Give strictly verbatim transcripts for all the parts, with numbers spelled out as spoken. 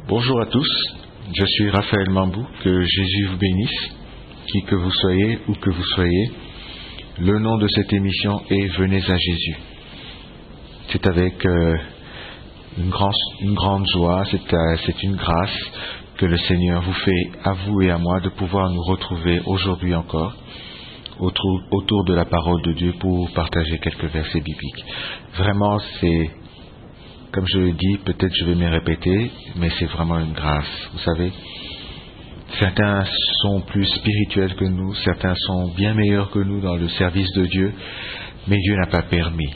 Bonjour à tous, je suis Raphaël Mambou, que Jésus vous bénisse, qui que vous soyez, où que vous soyez. Le nom de cette émission est Venez à Jésus. C'est avec euh, une, grand, une grande joie, c'est, euh, c'est une grâce que le Seigneur vous fait à vous et à moi de pouvoir nous retrouver aujourd'hui encore autour, autour de la parole de Dieu pour partager quelques versets bibliques. Vraiment, c'est... Comme je le dis, peut-être je vais me répéter, mais c'est vraiment une grâce. Vous savez, certains sont plus spirituels que nous, certains sont bien meilleurs que nous dans le service de Dieu, mais Dieu n'a pas permis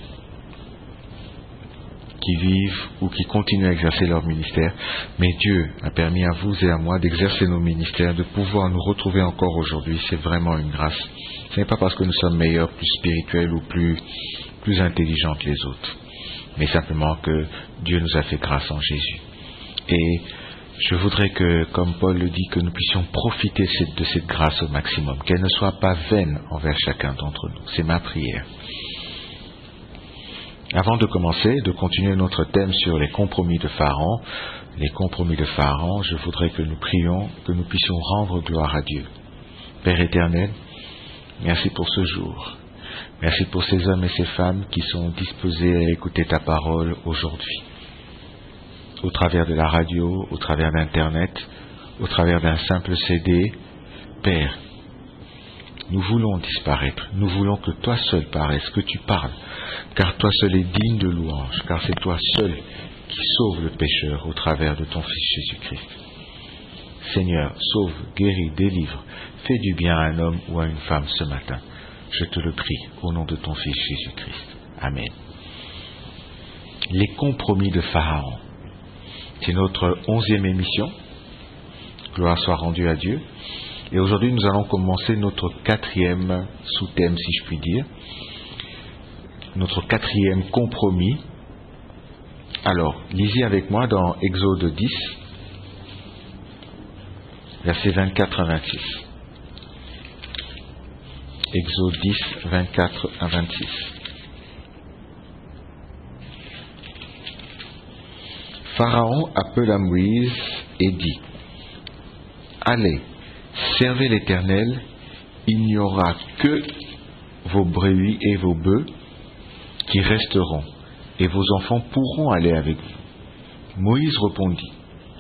qu'ils vivent ou qu'ils continuent à exercer leur ministère. Mais Dieu a permis à vous et à moi d'exercer nos ministères, de pouvoir nous retrouver encore aujourd'hui. C'est vraiment une grâce. Ce n'est pas parce que nous sommes meilleurs, plus spirituels ou plus, plus intelligents que les autres, mais simplement que Dieu nous a fait grâce en Jésus. Et je voudrais que, comme Paul le dit, que nous puissions profiter de cette grâce au maximum, qu'elle ne soit pas vaine envers chacun d'entre nous. C'est ma prière. Avant de commencer, de continuer notre thème sur les compromis de Pharaon, les compromis de Pharaon, je voudrais que nous prions, que nous puissions rendre gloire à Dieu. Père éternel, merci pour ce jour. Merci pour ces hommes et ces femmes qui sont disposés à écouter ta parole aujourd'hui. Au travers de la radio, au travers d'Internet, au travers d'un simple C D, Père, nous voulons disparaître. Nous voulons que toi seul paraisses, que tu parles, car toi seul es digne de louange, car c'est toi seul qui sauve le pécheur au travers de ton Fils Jésus-Christ. Seigneur, sauve, guéris, délivre, fais du bien à un homme ou à une femme ce matin. Je te le prie, au nom de ton Fils Jésus-Christ. Amen. Les compromis de Pharaon. C'est notre onzième émission. Gloire soit rendue à Dieu. Et aujourd'hui, nous allons commencer notre quatrième sous-thème, si je puis dire. Notre quatrième compromis. Alors, lisez avec moi dans Exode dix, versets vingt-quatre à vingt-six. Exode dix, vingt-quatre à vingt-six. Pharaon appela Moïse et dit : Allez, servez l'Éternel, il n'y aura que vos brebis et vos bœufs qui resteront, et vos enfants pourront aller avec vous. Moïse répondit :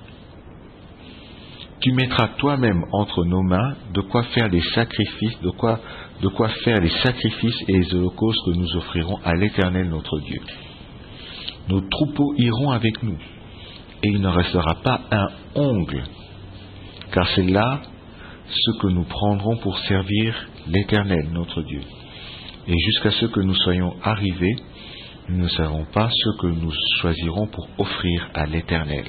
Tu mettras toi-même entre nos mains de quoi faire les sacrifices, de quoi, de quoi faire les sacrifices et les holocaustes que nous offrirons à l'Éternel notre Dieu. Nos troupeaux iront avec nous, et il ne restera pas un ongle, car c'est là ce que nous prendrons pour servir l'Éternel notre Dieu. Et jusqu'à ce que nous soyons arrivés, nous ne savons pas ce que nous choisirons pour offrir à l'Éternel.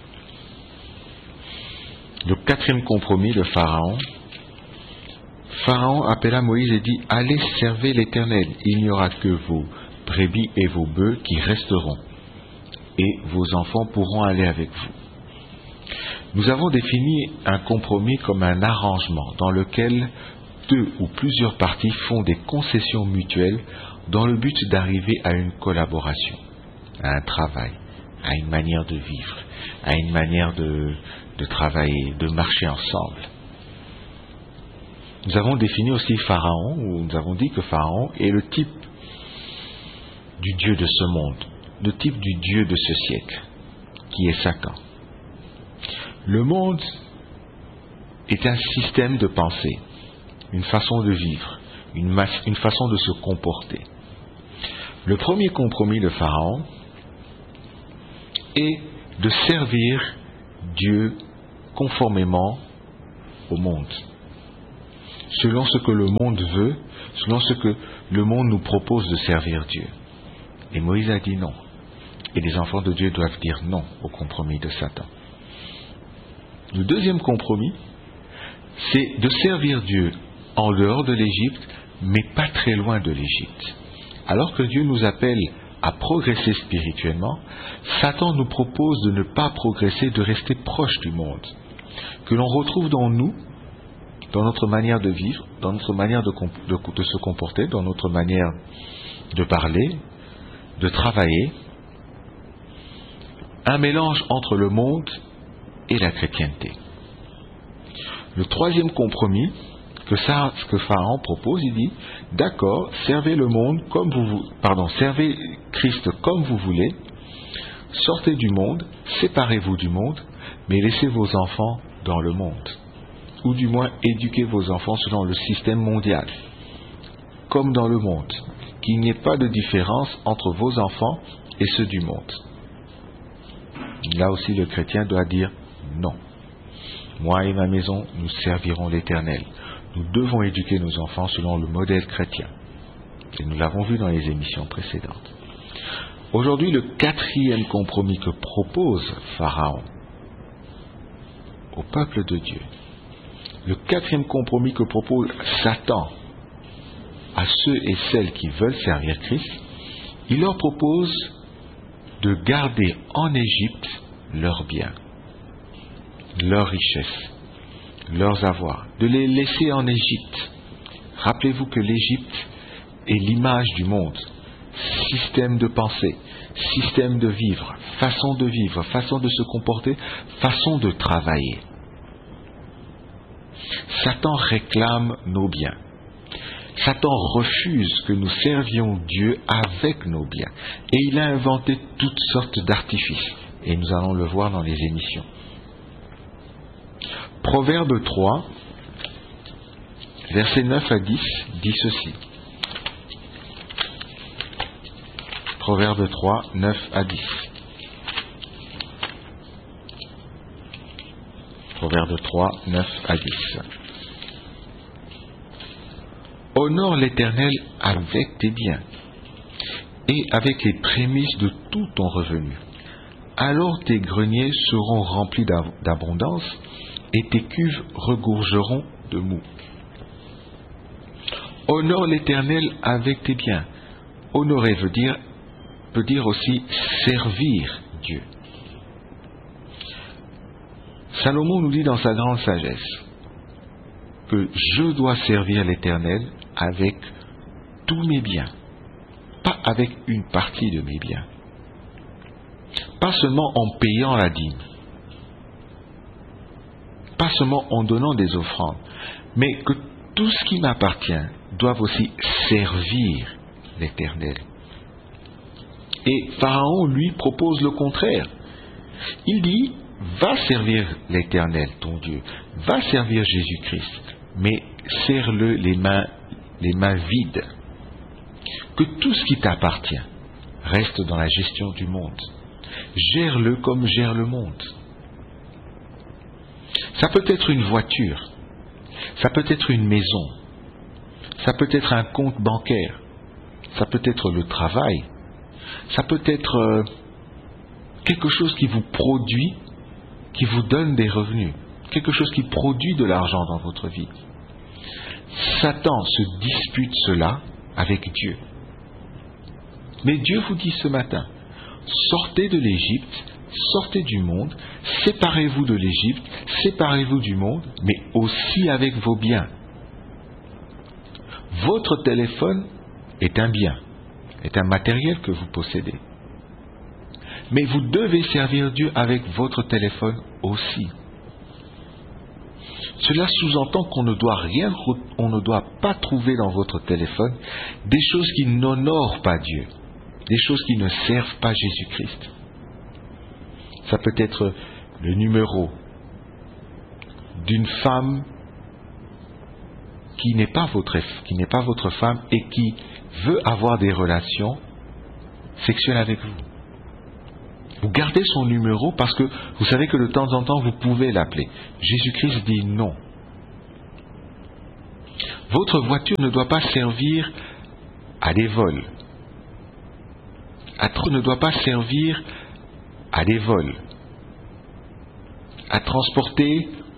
Le quatrième compromis de Pharaon. Pharaon appela Moïse et dit : Allez, servez l'Éternel, il n'y aura que vos brebis et vos bœufs qui resteront, et vos enfants pourront aller avec vous. Nous avons défini un compromis comme un arrangement dans lequel deux ou plusieurs parties font des concessions mutuelles dans le but d'arriver à une collaboration, à un travail, à une manière de vivre, à une manière de, de travailler, de marcher ensemble. Nous avons défini aussi Pharaon, ou nous avons dit que Pharaon est le type du Dieu de ce monde, le type du Dieu de ce siècle, qui est Satan. Le monde est un système de pensée, une façon de vivre, une, masse, une façon de se comporter. Le premier compromis de Pharaon est de servir Dieu conformément au monde, selon ce que le monde veut, selon ce que le monde nous propose de servir Dieu. Et Moïse a dit non. Et les enfants de Dieu doivent dire non au compromis de Satan. Le deuxième compromis, c'est de servir Dieu en dehors de l'Égypte, mais pas très loin de l'Égypte. Alors que Dieu nous appelle à progresser spirituellement, Satan nous propose de ne pas progresser, de rester proche du monde, que l'on retrouve dans nous, dans notre manière de vivre, dans notre manière de, de, de se comporter, dans notre manière de parler, de travailler, un mélange entre le monde et la chrétienté. Le troisième compromis que, ça, que Pharaon propose, il dit, d'accord, servez le monde comme vous, pardon, servez Christ comme vous voulez, sortez du monde, séparez-vous du monde, mais laissez vos enfants dans le monde. Ou du moins, éduquez vos enfants selon le système mondial, comme dans le monde, qu'il n'y ait pas de différence entre vos enfants et ceux du monde. Là aussi, le chrétien doit dire non. Moi et ma maison, nous servirons l'Éternel. Nous devons éduquer nos enfants selon le modèle chrétien. Et nous l'avons vu dans les émissions précédentes. Aujourd'hui, le quatrième compromis que propose Pharaon au peuple de Dieu, le quatrième compromis que propose Satan à ceux et celles qui veulent servir Christ, il leur propose de garder en Égypte leurs biens, leurs richesses, leurs avoirs, de les laisser en Égypte. Rappelez-vous que l'Égypte est l'image du monde, système de pensée, système de vivre, façon de vivre, façon de se comporter, façon de travailler. Satan réclame nos biens. Satan refuse que nous servions Dieu avec nos biens. Et il a inventé toutes sortes d'artifices. Et nous allons le voir dans les émissions. Proverbe trois, versets neuf à dix, dit ceci. Proverbe trois, neuf à dix. Proverbe trois, neuf à dix. Honore l'Éternel avec tes biens et avec les prémices de tout ton revenu. Alors tes greniers seront remplis d'abondance et tes cuves regorgeront de mou. Honore l'Éternel avec tes biens. Honorer veut dire, peut dire aussi servir Dieu. Salomon nous dit dans sa grande sagesse que je dois servir l'Éternel avec tous mes biens, pas avec une partie de mes biens, pas seulement en payant la dîme, pas seulement en donnant des offrandes, mais que tout ce qui m'appartient doit aussi servir l'Éternel. Et Pharaon lui propose le contraire. Il dit, va servir l'Éternel, ton Dieu, va servir Jésus-Christ, mais serre-le les mains, les mains vides. Que tout ce qui t'appartient reste dans la gestion du monde. Gère-le comme gère le monde. Ça peut être une voiture, ça peut être une maison, ça peut être un compte bancaire, ça peut être le travail, ça peut être euh, quelque chose qui vous produit, qui vous donne des revenus, quelque chose qui produit de l'argent dans votre vie. Satan se dispute cela avec Dieu. Mais Dieu vous dit ce matin, sortez de l'Égypte, sortez du monde, séparez-vous de l'Égypte, séparez-vous du monde, mais aussi avec vos biens. Votre téléphone est un bien, est un matériel que vous possédez. Mais vous devez servir Dieu avec votre téléphone aussi. Cela sous-entend qu'on ne doit rien, on ne doit pas trouver dans votre téléphone des choses qui n'honorent pas Dieu, des choses qui ne servent pas Jésus-Christ. Ça peut être le numéro d'une femme qui n'est pas votre, qui n'est pas votre femme et qui veut avoir des relations sexuelles avec vous. Vous gardez son numéro parce que vous savez que de temps en temps vous pouvez l'appeler. Jésus-Christ dit non. Votre voiture ne doit pas servir à des vols. Ne doit pas servir à des vols, à transporter